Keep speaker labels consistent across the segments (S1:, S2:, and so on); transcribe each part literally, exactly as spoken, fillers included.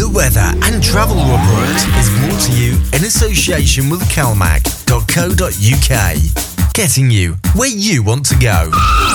S1: The weather and travel report is brought to you in association with calmac dot co dot uk. Getting you where you want to go.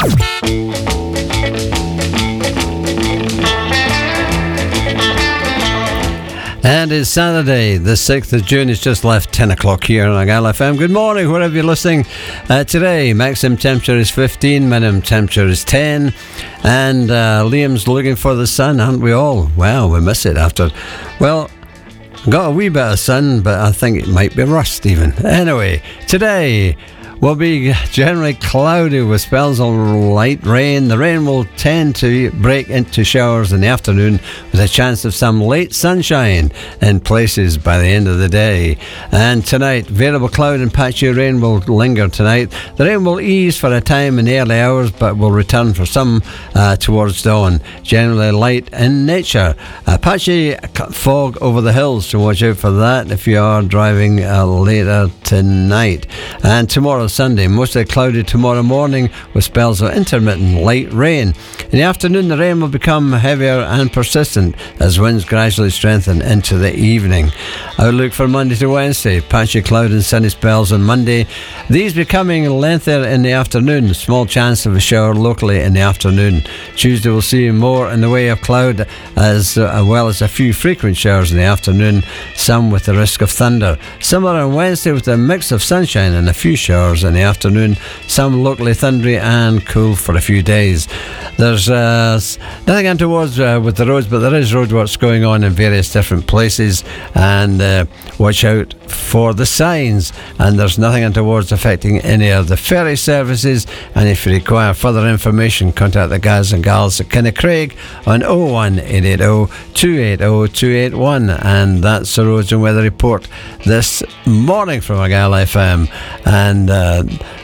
S2: And it's Saturday, the sixth of June. It's just left ten o'clock here on Argyll F M. Good morning, wherever you're listening. Uh, today, maximum temperature is fifteen, minimum temperature is ten. And uh, Liam's looking for the sun, aren't we all? Well, we miss it after. Well, got a wee bit of sun, but I think it might be rust even. Anyway, today will be generally cloudy with spells of light rain. The rain will tend to break into showers in the afternoon with a chance of some late sunshine in places by the end of the day. And tonight, variable cloud and patchy rain will linger tonight. The rain will ease for a time in the early hours, but will return for some uh, towards dawn. Generally light in nature. A patchy fog over the hills, so watch out for that if you are driving uh, later tonight. And tomorrow, Sunday, mostly cloudy tomorrow morning with spells of intermittent light rain. In the afternoon, the rain will become heavier and persistent as winds gradually strengthen into the evening. Outlook for Monday to Wednesday, patchy cloud and sunny spells on Monday. These becoming lengthier in the afternoon, small chance of a shower locally in the afternoon. Tuesday will see more in the way of cloud as uh, well as a few frequent showers in the afternoon, some with the risk of thunder. Similar on Wednesday with a mix of sunshine and a few showers in the afternoon, some locally thundery and cool for a few days. There's uh, nothing untoward uh, with the roads, but there is roadworks going on in various different places, and uh, watch out for the signs. And there's nothing untoward affecting any of the ferry services. And if you require further information, contact the guys and gals at Kinnacraig on oh one eight eight oh, two eight oh, two eight one. And that's the roads and weather report this morning from Argyll F M. And uh,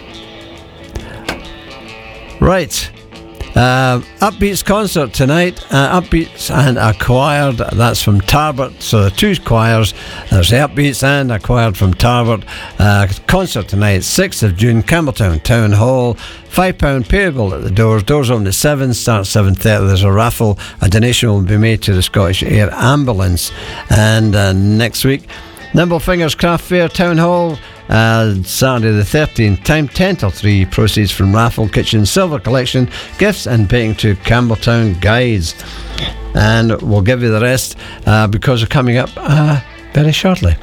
S2: right, uh, Upbeats concert tonight. uh, Upbeats and Acquired, that's from Tarbert. So the two choirs, there's the Upbeats and Acquired from Tarbert. Uh, concert tonight, sixth of June, Campbelltown Town Hall. five pounds payable at the doors. Doors open at seven, start seven thirty. There's a raffle. A donation will be made to the Scottish Air Ambulance. And uh, next week, Nimblefingers Craft Fair Town Hall, uh, Saturday the thirteenth, time ten till three. Proceeds from raffle, kitchen, silver collection, gifts and baking to Campbelltown Guides. And we'll give you the rest uh, because they're coming up uh, very shortly.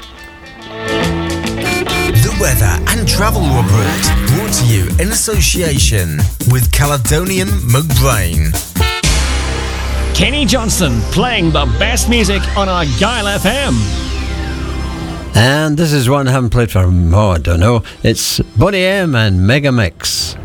S1: The weather and travel report brought to you in association with Caledonian McBrain.
S3: Kenny Johnston playing the best music on Argyll F M.
S2: And this is one I haven't played for, oh, I don't know. It's Boney M and Mega Mix.